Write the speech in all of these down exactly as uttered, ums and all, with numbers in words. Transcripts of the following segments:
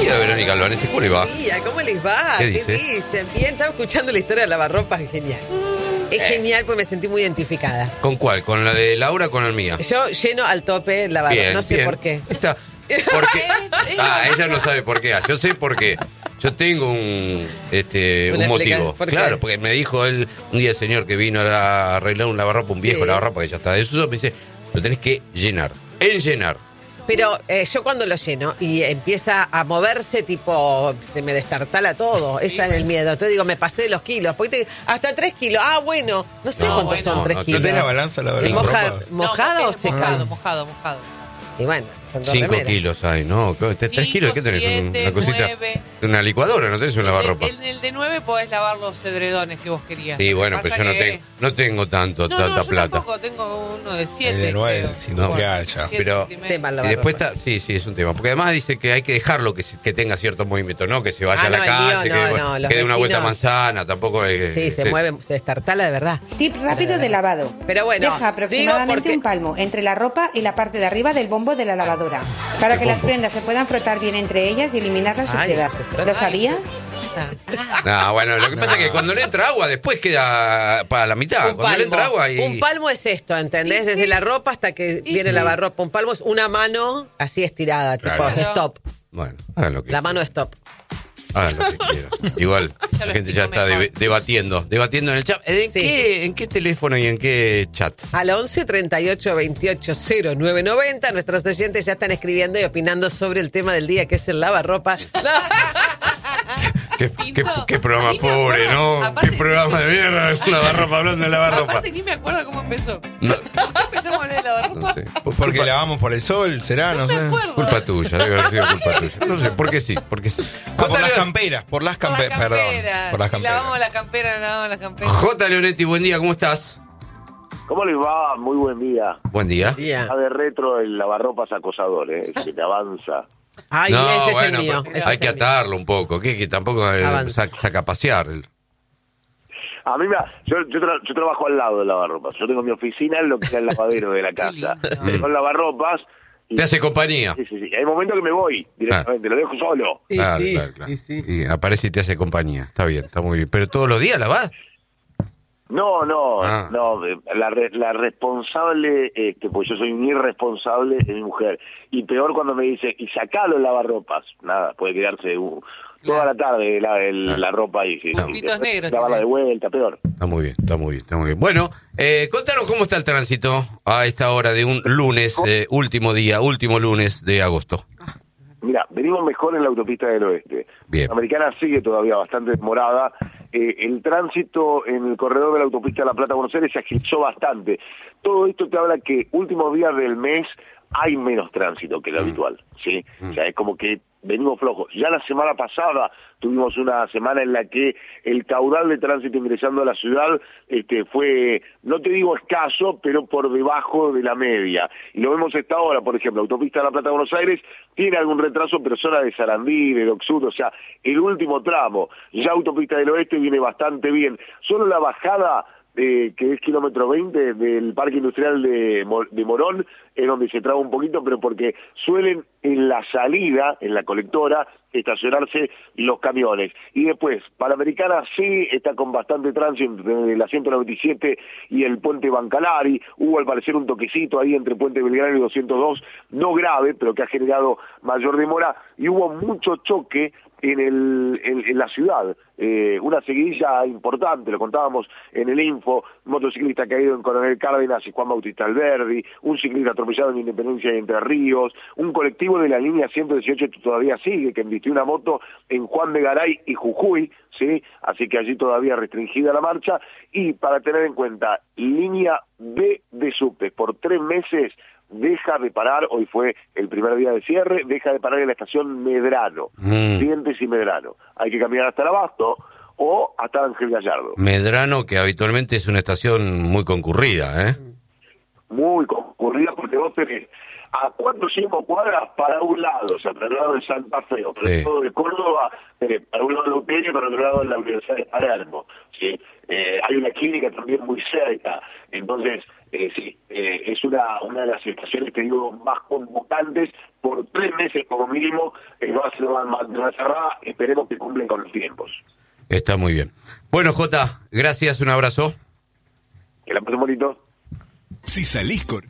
día, Verónica Albanese, ¿cómo le va? Buen día, ¿cómo les va? ¿Qué ¿Qué, dice? dicen? Bien, estaba escuchando la historia de lavarropas, es genial. Es Eh. genial porque me sentí muy identificada. ¿Con cuál? ¿Con la de Laura o con la mía? Yo lleno al tope el lavador, Bien, no sé bien. por qué. Está. ¿Por qué? Ah, ella no sabe por qué. Yo sé por qué. Yo tengo un este Una un motivo. explicación, ¿por qué? Claro, porque me dijo él, un día el señor que vino a arreglar un lavarropa, un viejo Sí. lavarropa que ya está de desuso, me dice, lo tenés que llenar. En llenar. Pero eh, yo cuando lo lleno y empieza a moverse, tipo, se me destartala todo. Ese es el miedo. Entonces digo, me pasé de los kilos. Porque te- hasta tres kilos. Ah, bueno. No sé No, cuántos bueno, son no, tres no, kilos. ¿No tenés la balanza, la ¿Y balanza? moja- ropa? mojado No, o secado? mojado, mojado, mojado. Y bueno, son dos Cinco remeras. kilos hay, ¿no? ¿Tres Cinco, kilos? ¿Qué tenés? siete, una cosita. nueve. Una licuadora, ¿no tenés un lavarropa? En el de nueve podés lavar los edredores que vos querías. Sí, Lo que bueno, pasa pero yo no que- tengo, no tengo tanto, No, tanta no, yo plata. tampoco, tengo uno de siete. El de nueve, creo. es industrial ya. Siete Pero- centímetros. Tema el Y después lavarropa. está, sí, sí, es un tema. Porque además dice que hay que dejarlo que, se- que tenga cierto movimiento, no que se vaya Ah, a la no, el calle, mío que, no, bueno, no, los que dé una vuelta a vecinos- manzana, tampoco es. Sí, se es- mueve, se destartala de verdad. Tip rápido de lavado. Pero bueno, Deja digo aproximadamente porque- un palmo entre la ropa y la parte de arriba del bombo de la lavadora, para El que las bombo. prendas se puedan frotar bien entre ellas y eliminar la Ay, suciedad. se frota. ¿Lo sabías? No, bueno, lo que pasa es que cuando le entra agua, después queda para la mitad. Un Cuando le entra agua y. Un palmo es esto, ¿entendés? Sí, Desde sí. la ropa hasta que Sí, viene sí. la lavarropa. Un palmo es una mano así estirada, tipo Claro. stop. Bueno, hagan lo que La mano stop. hagan lo que quieran. Igual, Ya la lo gente ya explico está mejor. debe- debatiendo, debatiendo en el chat. ¿En, Sí. qué, ¿En qué teléfono y en qué chat? Al once treinta y ocho veintiocho cero nueve noventa, nuestros oyentes ya están escribiendo y opinando sobre el tema del día, que es el lavarropa. ¿Qué, Pinto, qué- qué programa ni me pobre, acuerdo. ¿no? Aparte- ¿Qué programa de mierda? Es lavarropa hablando de lavarropa. Aparte ni me acuerdo cómo empezó. No, ¿Por qué empezamos a hablar de lavarropa? no sé. Porque Culpa- lavamos por el sol, será, no, No sé. me acuerdo. Culpa tuya, debe haber sido culpa tuya. No sé, ¿por qué sí? ¿Por qué sí? Ah, por las J. camperas, por las Por la camperas, perdón. campera. Por las Y camperas. Lavamos la campera, lavamos la campera. J. Leonetti, buen día, ¿cómo estás? ¿Cómo les va? Muy buen día. Buen día. Día. Está de retro el lavarropas acosador, ¿eh? Que te avanza. Ay, no, ese bueno, es el mío. pero ese hay es que el mío. atarlo un poco, que, que tampoco eh, Avanza. saca, saca a pasear. el- A mí me... Yo, yo, tra- yo trabajo al lado del lavarropas. Yo tengo mi oficina en lo que es el lavadero de la casa. lindo. Con lavarropas. y- Te hace compañía. Sí, sí, sí. Hay momentos que me voy directamente, lo dejo solo. Y Claro, sí, claro, claro. y sí. Y aparece y te hace compañía. Está bien, está muy bien. Pero todos los días la vas. No, no, Ah. no. eh, La, re- la responsable, este, pues yo soy un irresponsable, es mi mujer. Y peor cuando me dice, y sacalo el lavarropas. Nada, puede quedarse uh, toda la tarde la, el- Claro. la ropa ahí. Sí, sí. Puntitos Después negros lavarla de tiene. vuelta, peor. Está muy bien, está muy bien, está muy bien. Bueno, eh, contanos cómo está el tránsito a esta hora de un lunes, eh, último día, último lunes de agosto. Mira, venimos mejor en la autopista del oeste. Bien. La americana sigue todavía bastante demorada. Eh, el tránsito en el corredor de la autopista de La Plata-Buenos Aires se agilizó bastante. Todo esto te habla que últimos días del mes hay menos tránsito que lo habitual, ¿sí? O sea, es como que venimos flojos. Ya la semana pasada tuvimos una semana en la que el caudal de tránsito ingresando a la ciudad este, fue, no te digo escaso, pero por debajo de la media. Y lo vemos esta hora, por ejemplo, autopista de La Plata-Buenos Aires tiene algún retraso, pero zona de Sarandí, de Docsud, o sea, el último tramo. Ya autopista del oeste viene bastante bien. Solo la bajada eh, que es kilómetro veinte del parque industrial de, Mo- de Morón, es donde se traba un poquito, pero porque suelen en la salida, en la colectora, estacionarse los camiones. Y después, Panamericana sí está con bastante tránsito entre la ciento noventa y siete y el puente Bancalari. Hubo al parecer un toquecito ahí entre Puente Belgrano y doscientos dos, no grave, pero que ha generado mayor demora, y hubo mucho choque en, el, en, en la ciudad. Eh, una seguidilla importante, lo contábamos en el info, un motociclista caído en Coronel Cárdenas y Juan Bautista Alberdi, un ciclista atropellado en Independencia y Entre Ríos, un colectivo de la línea ciento dieciocho que todavía sigue, que embistió una moto en Juan de Garay y Jujuy, ¿sí? Así que allí todavía restringida la marcha. Y para tener en cuenta, línea B de subte, por tres meses deja de parar, hoy fue el primer día de cierre, deja de parar en la estación Medrano, Mm. Dientes y Medrano. Hay que caminar hasta el Abasto o hasta Ángel Gallardo. Medrano, que habitualmente es una estación muy concurrida, ¿eh? Muy concurrida porque vos tenés a cuatro o cinco cuadras para un lado, o sea, para el lado de Santa Fe, o para el Sí. lado de Córdoba, eh, para un lado de Lauterio y para otro lado de la Universidad de Palermo, ¿sí? Eh, hay una clínica también muy cerca, entonces eh, sí, eh, es una, una de las estaciones, te digo, más convocantes por tres meses como mínimo, eh, va a ser más cerrada, esperemos que cumplen con los tiempos. Está muy bien. Bueno, Jota, gracias, un abrazo. Que la pasen bonito. Si salís con...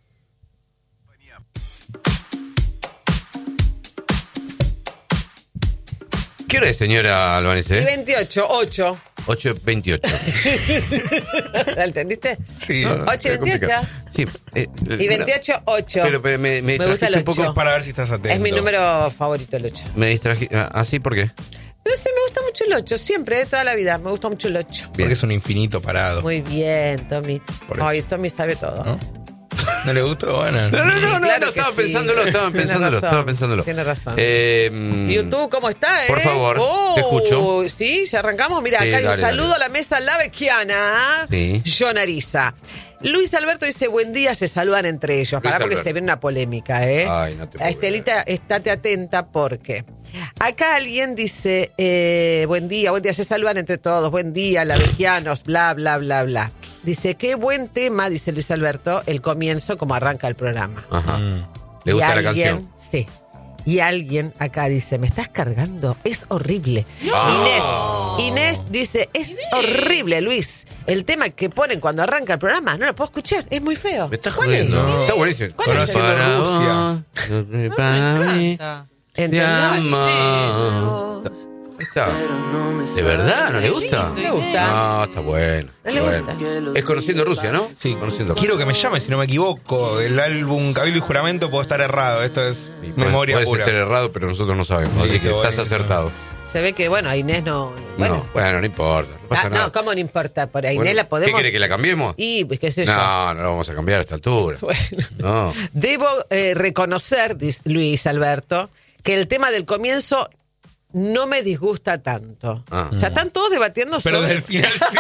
¿Qué hora es, señora Albanese? Y veintiocho, ocho. ocho veintiocho. ¿La entendiste? Sí. No, ocho y es complicado. veintiocho. Sí. eh, Y veintiocho, ocho. Pero, pero me, me, Me gusta el distrajiste un poco. ocho. Para ver si estás atento. Es mi número favorito, el ocho. Me distraje. ¿Así por qué? No sé, me gusta mucho el ocho, siempre, de toda la vida. Me gusta mucho el ocho. Porque es un infinito parado. Muy bien, Tommy. Por eso. Ay, Tommy sabe todo. ¿No? ¿No le gustó, Ana? No, no, no, no, claro no, que estaba sí. pensándolo, estaba Tiene pensándolo, razón, estaba pensándolo. tiene razón. Eh, mm, YouTube, ¿cómo está, eh? Por favor, oh, te escucho. Sí, ya arrancamos. Mira, Sí, acá hay un dale, saludo dale. a la mesa lavequiana. Sí. John Ariza. Luis Alberto dice, buen día, se saludan entre ellos. Pará porque Alberto. se viene una polémica, ¿eh? Ay, no te puedo A Estelita, estate atenta porque... Acá alguien dice, eh, buen día, buen día, se saludan entre todos, buen día, lavequianos, bla, bla, bla, bla. Dice, qué buen tema, dice Luis Alberto, el comienzo, como arranca el programa. Ajá. Mm. ¿Le Y gusta la alguien- canción? Sí. Y alguien acá dice, ¿me estás cargando? Es horrible. Ah. Inés, Inés dice, es horrible, Luis. El tema que ponen cuando arranca el programa, no lo puedo escuchar, es muy feo. Me estás ¿Cuál es? jodiendo. No. Está buenísimo. ¿Cuál es? Conociendo Para Rusia. vos, Me para mí, encanta. te ¿Entendés? amo. Ahí está. ¿De verdad? ¿No le gusta? Me gusta. No, está bueno. No le bueno. gusta. Es Conociendo Rusia, ¿no? Sí, Conociendo quiero que me llame si no me equivoco. Del álbum Cabildo y Juramento puedo estar errado. Esto es Sí, memoria puedes pura. estar errado, pero nosotros no sabemos. Así Listo, que estás buenísimo. acertado. Se ve que, bueno, a Inés no... Bueno, No, bueno, no importa. No pasa Ah, nada. no, ¿cómo no importa? Por ahí Bueno, Inés la podemos... ¿Qué quiere, que la cambiemos? Y, pues, qué sé yo. No, no la vamos a cambiar a esta altura. Bueno. No. Debo eh, reconocer, dice Luis Alberto, que el tema del comienzo no me disgusta tanto. Ah. O sea, están todos debatiendo Pero sobre... del final sí.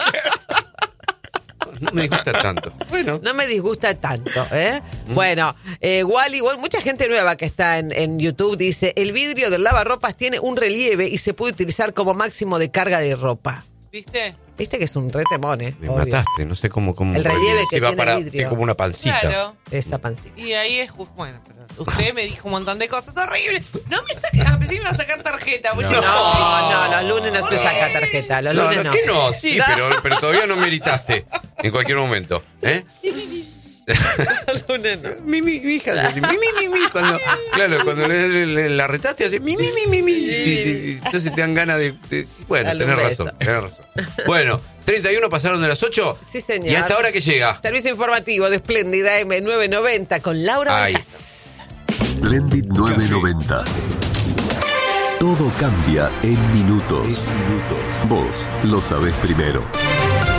No me gusta tanto. Bueno. No me disgusta tanto, ¿eh? Bueno, eh, Wally, bueno, mucha gente nueva que está en, en YouTube dice, el vidrio del lavarropas tiene un relieve y se puede utilizar como máximo de carga de ropa. ¿Viste? Viste que es un retemón, ¿eh? Me Obvio. mataste, no sé cómo... cómo El relieve que Sí, va tiene para, el vidrio. Es como una pancita. Claro. Esa pancita. Y ahí es justo. Bueno, pero usted me dijo un montón de cosas horribles. No me saques. A pensé que me iba a sacar tarjeta. Pues No. yo, No, no, los lunes no se saca tarjeta, los No, lunes no, no. ¿qué no? Sí, pero, pero todavía no meritaste en cualquier momento. ¿Eh? Los lunes no. Mi, mi, mi hija hace mi, mi, mi, mi, cuando, claro, cuando le, le- le- la retaste hace mi, mi, mi, mi, mi. Y- y- entonces te dan ganas de, de- bueno, Dale un tenés beso. razón, tenés razón. Bueno, treinta y uno pasaron de las ocho. Sí, señor. ¿Y hasta ahora que llega? Servicio informativo de Espléndida M nueve noventa con Laura Ahí. Valdés. Splendid nueve noventa. Todo cambia en minutos. Vos lo sabés primero.